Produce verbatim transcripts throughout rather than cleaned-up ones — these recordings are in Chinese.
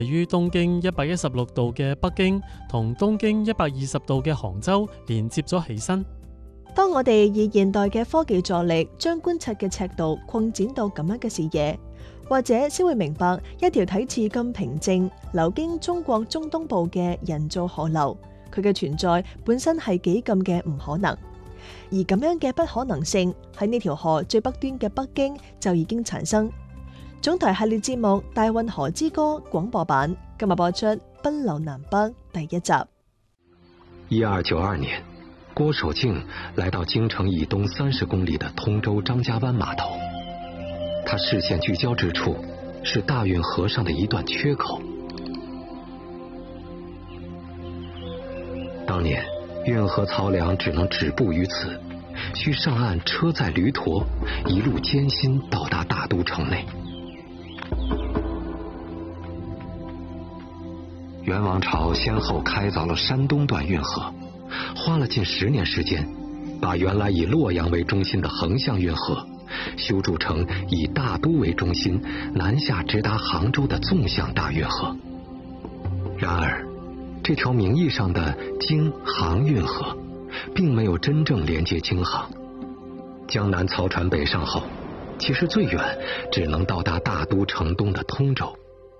位於東經一百一十六度嘅北京同東經一百二十度嘅杭州連接咗起身。 當我哋以現代嘅科技助力，將觀察嘅尺度擴展到咁樣嘅視野，或者先會明白一條睇似咁平靜流經中國中東部嘅人造河流，佢嘅存在本身係幾咁嘅唔可能。而咁樣嘅不可能性喺呢條河最北端嘅北京就已經產生。總台系列節目《大運河之歌》廣播版今日播出《奔流南北》第一集。 一二九二年，郭守敬來到京城以東三十公里的通州張家灣碼頭，他視線聚焦之處是大運河上的一段缺口。當年運河漕糧只能止步於此，需上岸車載驢駝，一路艱辛到達大都城內。元王朝先後開鑿了山東段運河，花了近十年時間，把原來以洛陽為中心的橫向運河修築成以大都為中心南下直達杭州的縱向大運河。然而這條名義上的京杭運河並沒有真正連接京杭，江南漕船北上後，其實最遠只能到達大都城東的通州。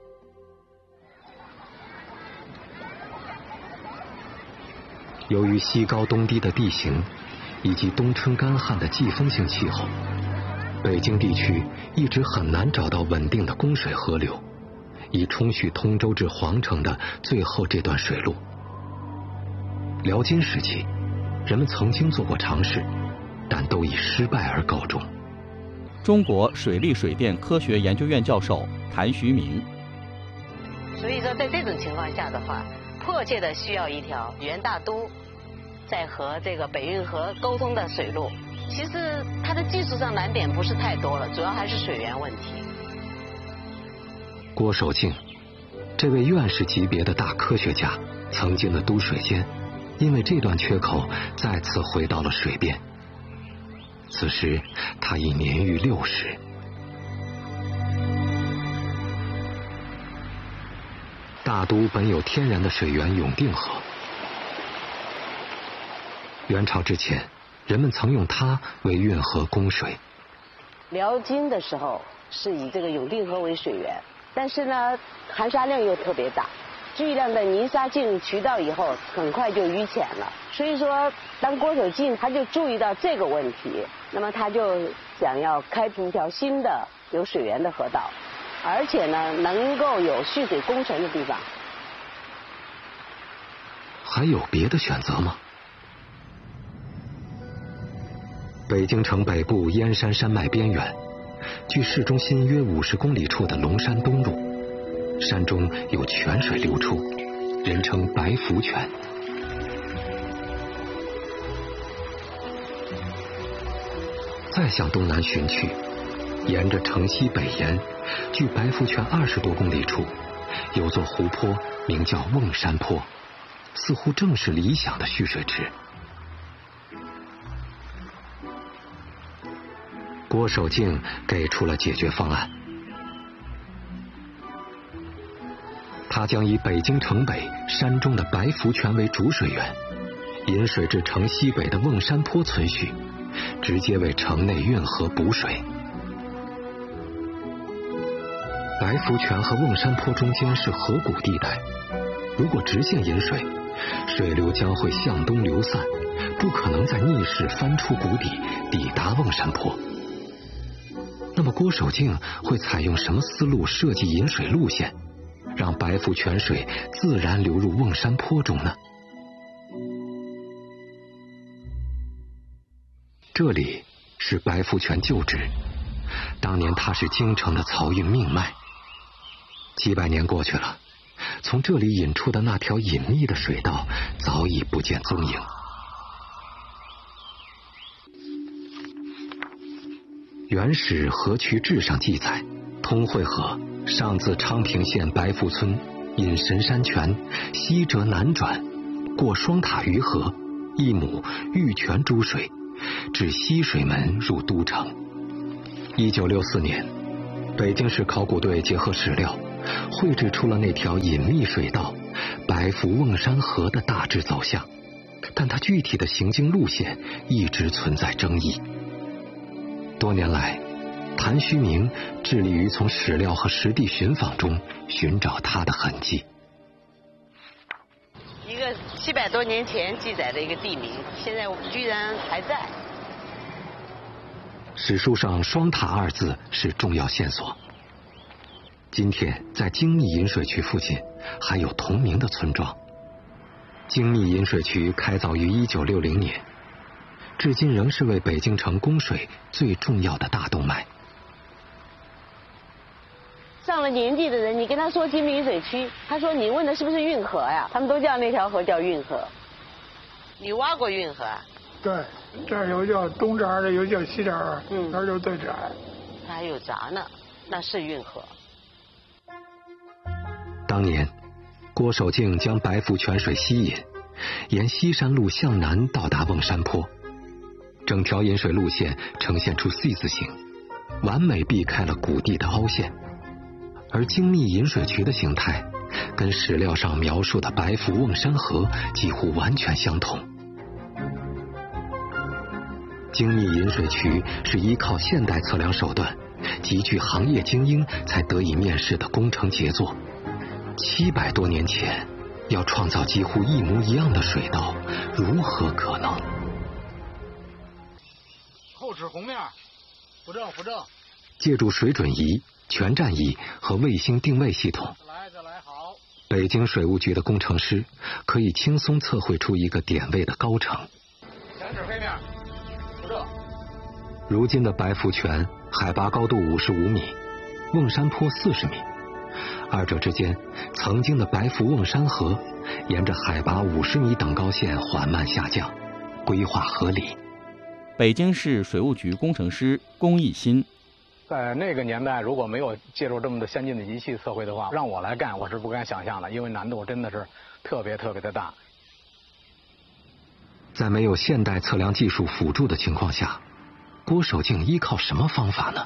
由於西高東低的地形以及冬春乾旱的季風性氣候，北京地區一直很難找到穩定的供水河流，以沖蓄通州至皇城的最後這段水路。遼金時期，人們曾經做過嘗試，但都以失敗而告終。 中國水利水電科學研究院教授譚徐明。 所以說，在這種情況下的話，迫切的需要一條原大都在和這個北運河溝通的水路。其實它的技術上難點不是太多了，主要還是水源問題。 郭守敬，這位院士級別的大科學家，曾經的都水監，因為這段缺口再次回到了水邊。此時他已年逾六十。大都本有天然的水源永定河，元朝之前，人們曾用它為運河供水。 遼金的時候是以這個永定河為水源，但是呢，含沙量又特別大，巨量的泥沙進入渠道以後，很快就淤淺了。所以說，當郭守敬他就注意到這個問題，那麼他就想要開闢一條新的有水源的河道。而且呢，能夠有蓄水工程的地方。 還有別的選擇嗎？北京城北部燕山山脈邊緣，距市中心約五十公里處的龍山東路，山中有泉水流出，人稱白福泉。再向東南尋去，沿着城西北沿，距白福泉二十多公里處，有座湖泊，名叫瓮山坡，似乎正是理想的蓄水池。郭守敬給出了解決方案，他將以北京城北山中的白福泉為主水源，引水至城西北的瓮山坡存蓄，直接為城內運河補水。白福泉和瓮山坡中間是河谷地帶，如果直線引水，水流將會向東流散，不可能再逆勢翻出谷底抵達瓮山坡。那麼郭守敬會採用什麼思路設計引水路線，讓白福泉水自然流入瓮山坡中呢？這裡是白福泉舊址，當年它是京城的漕運命脈。幾百年過去了，從這裡引出的那條隱秘的水道早已不見蹤影。《元始河渠志》上記載，通惠河上自昌平縣白福村，引神山泉，西折南轉，過雙塔魚河、一畝、玉泉諸水，至西水門入都城。一九六四年，北京市考古隊結合史料， 绘制出了那条隐秘水道白浮瓮山河的大致走向，但它具体的行经路线一直存在争议。多年来，谭虚明致力于从史料和实地寻访中寻找它的痕迹。 一个七百多年前记载的一个地名，现在居然还在。 史书上双塔二字是重要线索。今天在精密引水渠附近还有同名的村庄。精密引水渠开凿于一九六零年，至今仍是为北京城供水最重要的大动脉。 上了年纪的人，你跟他说精密引水渠，他说你问的是不是运河呀？他们都叫那条河叫运河。你挖过运河啊？ 对，这儿有叫东闸的，有叫西闸，嗯，那儿就最窄。 它还有闸呢，那是运河。 当年，郭守敬将白浮泉水吸引，沿西山路向南到达瓮山坡，整条引水路线呈现出 C 字形，完美避开了谷地的凹陷。而精密引水渠的形态，跟史料上描述的白浮瓮山河几乎完全相同。精密引水渠是依靠现代测量手段，极具行业精英才得以面世的工程杰作。七百多年前，要创造几乎一模一样的水道，如何可能？ 后指红面，扶正扶正。 借助水准仪、全站仪和卫星定位系统， 来再来好。 北京水务局的工程师可以轻松测绘出一个点位的高程。 前指黑面，扶正。 如今的白浮泉海拔高度五十五米，瓮山坡四十米。二者之间，曾经的白浮瓮山河沿着海拔五十米等高线缓慢下降，规划合理。 北京市水务局工程师龚义新， 在那个年代，如果没有借助这么的先进的仪器测绘的话，让我来干，我是不敢想象的，因为难度真的是特别特别的大。 在没有现代测量技术辅助的情况下，郭守敬依靠什么方法呢？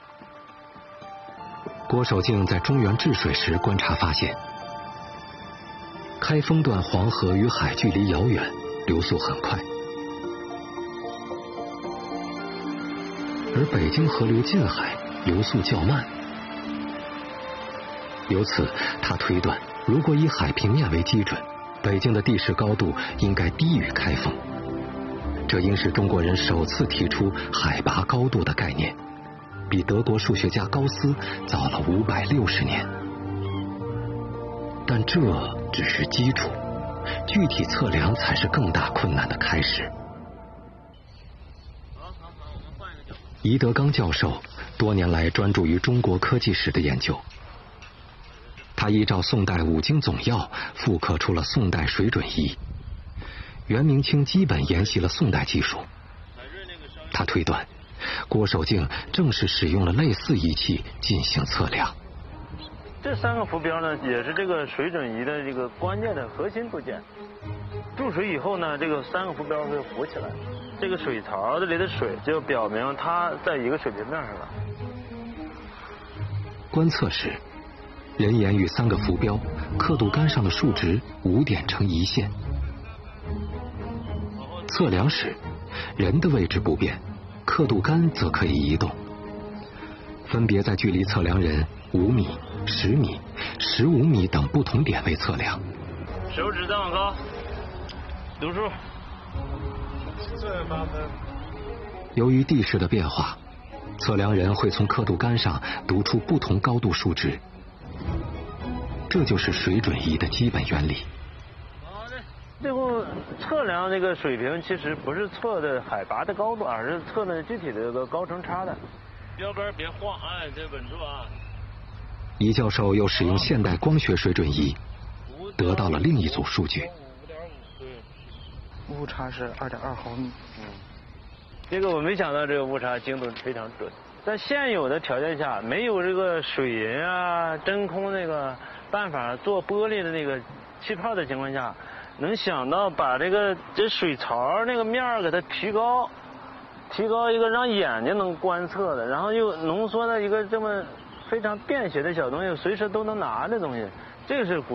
郭守敬在中原治水时观察发现，开封段黄河与海距离遥远，流速很快，而北京河流近海，流速较慢。由此，他推断，如果以海平面为基准，北京的地势高度应该低于开封。这应是中国人首次提出海拔高度的概念，比德国数学家高斯早了五百六十年。但这只是基础，具体测量才是更大困难的开始。宜德刚教授多年来专注于中国科技史的研究，他依照宋代五经总要复刻出了宋代水准仪。袁明清基本沿袭了宋代技术。他推断，郭守敬正是使用了类似仪器进行测量。 这三个浮标呢，也是这个水准仪的这个关键的核心部件。注水以后呢，这个三个浮标会浮起来，这个水槽这里的水就表明它在一个水平面上了。 观测时，人眼与三个浮标刻度杆上的数值五点成一线。测量时，人的位置不变，刻度杆则可以移动，分别在距离测量人五米、十米、十五米等不同点位测量。 手指再往高，读数。 由于地势的变化，测量人会从刻度杆上读出不同高度数值，这就是水准仪的基本原理。 最后测量这个水平，其实不是测的海拔的高度，而是测的具体的这个高程差的。标杆别晃，哎，得稳住啊！ 宜教授又使用现代光学水准仪，得到了另一组数据。 误差是二点二毫米。 嗯，这个我没想到这个误差精度非常准。在现有的条件下，没有这个水银啊、真空那个办法做玻璃的那个气泡的情况下，能想到把这个这水槽那个面儿给它提高，提高一个让眼睛能观测的，然后又浓缩到一个这么非常便携的小东西，随时都能拿的东西，这个是古。